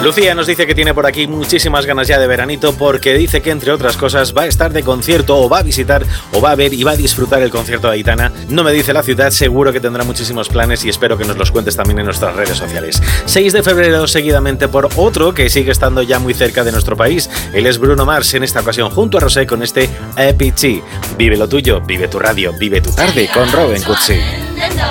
Lucía nos dice que tiene por aquí muchísimas ganas ya de veranito porque dice que, entre otras cosas, va a estar de concierto o va a visitar o va a ver y va a disfrutar el concierto de Aitana. No me dice la ciudad, seguro que tendrá muchísimos planes y espero que nos los cuentes también en nuestras redes sociales. 6 de febrero seguidamente por otro que sigue estando ya muy cerca de nuestro país. Él es Bruno Mars, en esta ocasión junto a Rosé con este EPG. Vive lo tuyo, vive tu radio, vive tu tarde con Robin Cutsi.